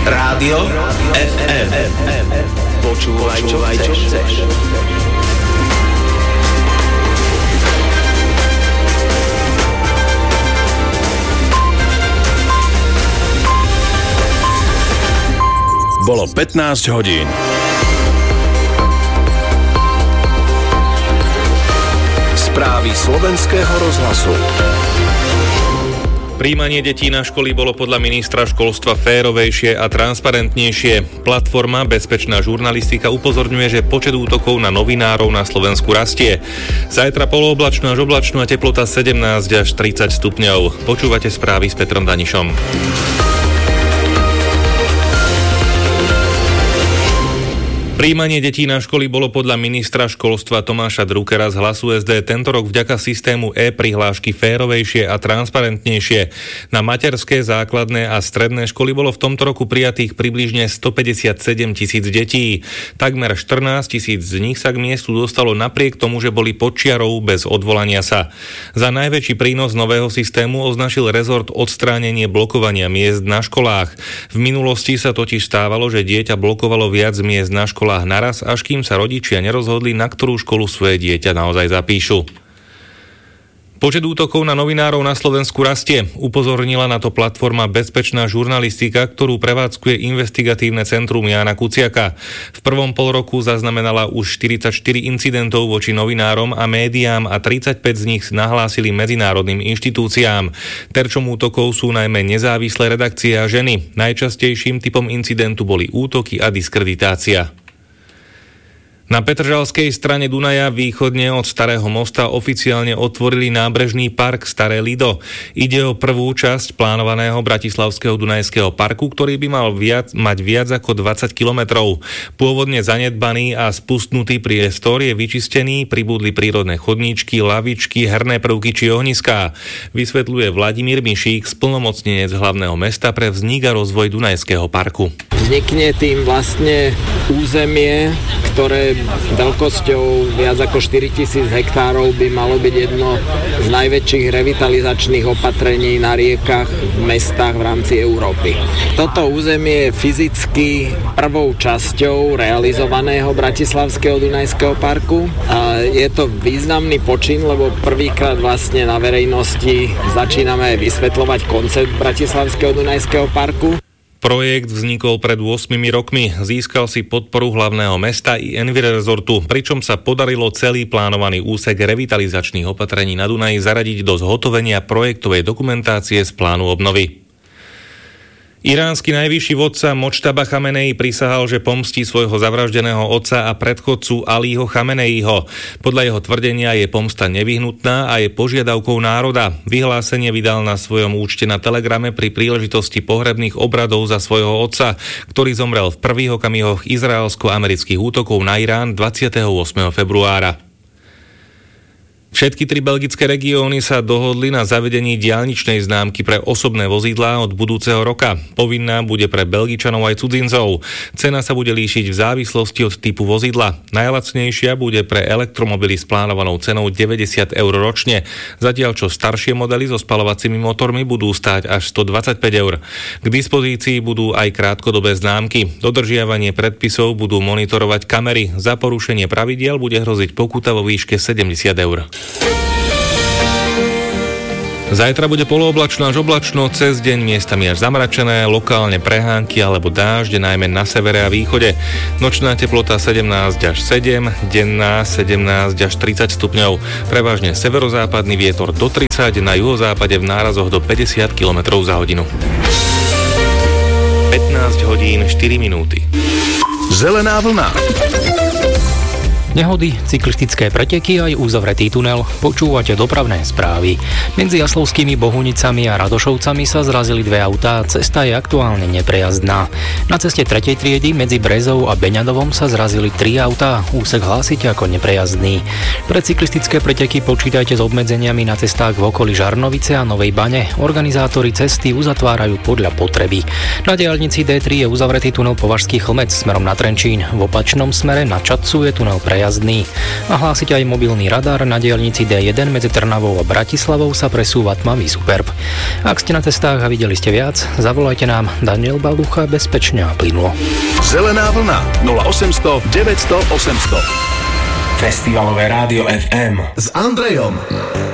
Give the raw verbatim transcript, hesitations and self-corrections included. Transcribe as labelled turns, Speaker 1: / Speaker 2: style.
Speaker 1: Rádio ef em. Počúvaj, čo chceš.
Speaker 2: Bolo pätnásť hodín. Správy slovenského rozhlasu.
Speaker 3: Prijímanie detí na školy bolo podľa ministra školstva férovejšie a transparentnejšie. Platforma Bezpečná žurnalistika upozorňuje, že počet útokov na novinárov na Slovensku rastie. Zajtra polooblačno až oblačno a teplota sedemnásť až tridsať stupňov. Počúvate správy s Petrom Danišom. Prijímanie detí na školy bolo podľa ministra školstva Tomáša Druckera z Hlasu es dé tento rok vďaka systému e-prihlášky férovejšie a transparentnejšie. Na materské, základné a stredné školy bolo v tomto roku prijatých približne stopäťdesiatsedem tisíc detí. Takmer štrnásť tisíc z nich sa k miestu dostalo napriek tomu, že boli pod čiarou bez odvolania sa. Za najväčší prínos nového systému označil rezort odstránenie blokovania miest na školách. V minulosti sa totiž stávalo, že dieťa blokovalo viac miest na školách naraz, až kým sa rodičia nerozhodli, na ktorú školu svoje dieťa naozaj zapíšu. Počet útokov na novinárov na Slovensku rastie. Upozornila na to platforma Bezpečná žurnalistika, ktorú prevádzkuje investigatívne centrum Jána Kuciaka. V prvom polroku zaznamenala už štyridsaťštyri incidentov voči novinárom a médiám a tridsaťpäť z nich nahlásili medzinárodným inštitúciám. Terčom útokov sú najmä nezávislé redakcie a ženy. Najčastejším typom incidentu boli útoky a diskreditácia. Na Petržalskej strane Dunaja východne od Starého mosta oficiálne otvorili nábrežný park Staré Lido. Ide o prvú časť plánovaného Bratislavského Dunajského parku, ktorý by mal viac, mať viac ako dvadsať kilometrov. Pôvodne zanedbaný a spustnutý priestor je vyčistený, pribudli prírodné chodníčky, lavičky, herné prvky či ohniská. Vysvetľuje Vladimír Mišík, splnomocnenec hlavného mesta pre vznik a rozvoj Dunajského parku.
Speaker 4: Vznikne tým vlastne územie, ktoré veľkosťou viac ako štyritisíc hektárov by malo byť jedno z najväčších revitalizačných opatrení na riekach v mestách v rámci Európy. Toto územie je fyzicky prvou časťou realizovaného Bratislavského Dunajského parku a je to významný počin, lebo prvýkrát vlastne na verejnosti začíname vysvetľovať koncept Bratislavského Dunajského parku.
Speaker 3: Projekt vznikol pred ôsmimi rokmi, získal si podporu hlavného mesta i Envirezortu, pričom sa podarilo celý plánovaný úsek revitalizačných opatrení na Dunaji zaradiť do zhotovenia projektovej dokumentácie z plánu obnovy. Iránsky najvyšší vodca Močtaba Chamenei prisahal, že pomstí svojho zavraždeného otca a predchodcu Alího Chameneiho. Podľa jeho tvrdenia je pomsta nevyhnutná a je požiadavkou národa. Vyhlásenie vydal na svojom účte na Telegrame pri príležitosti pohrebných obradov za svojho otca, ktorý zomrel v prvých okamihoch izraelsko-amerických útokov na Irán dvadsiateho ôsmeho februára. Všetky tri belgické regióny sa dohodli na zavedení diaľničnej známky pre osobné vozidlá od budúceho roka. Povinná bude pre Belgičanov aj cudzincov. Cena sa bude líšiť v závislosti od typu vozidla. Najlacnejšia bude pre elektromobily s plánovanou cenou deväťdesiat eur ročne, zatiaľ čo staršie modely so spaľovacími motormi budú stáť až stodvadsaťpäť eur. K dispozícii budú aj krátkodobé známky. Dodržiavanie predpisov budú monitorovať kamery. Za porušenie pravidiel bude hroziť pokuta vo výške sedemdesiat eur. Zajtra bude polooblačno až oblačno, cez deň miestami až zamračené, lokálne prehánky alebo dážde, najmä na severe a východe. Nočná teplota sedemnásť až sedem, denná sedemnásť až tridsať stupňov. Prevažne severozápadný vietor do tridsať, na juhozápade v nárazoch do päťdesiat kilometrov za hodinu. pätnásť hodín štyri minúty.
Speaker 2: Zelená vlna.
Speaker 5: Nehody, cyklistické preteky aj uzavretý tunel. Počúvate dopravné správy. Medzi Jaslovskými Bohunicami a Radošovcami sa zrazili dve autá, cesta je aktuálne neprejazdná. Na ceste tretej triedy medzi Brezou a Beňadovom sa zrazili tri autá, úsek hlásite ako neprejazdný. Pre cyklistické preteky počítajte s obmedzeniami na cestách v okolí Žarnovice a Novej Bane. Organizátori cesty uzatvárajú podľa potreby. Na diaľnici dé tri je uzavretý tunel Považský Chlmec smerom na Trenčín. V opačnom smere na Čadcu je tunel prejazdný neprejazdný. A hlásiť aj mobilný radar na diaľnici dé jeden medzi Trnavou a Bratislavou sa presúva tmavý superb. Ak ste na cestách a videli ste viac, zavolajte nám. Daniel Balducha, bezpečne a plynulo.
Speaker 2: Zelená vlna nula osemsto deväťsto osemsto.
Speaker 1: Festivalové rádio ef em
Speaker 2: S Andrejom.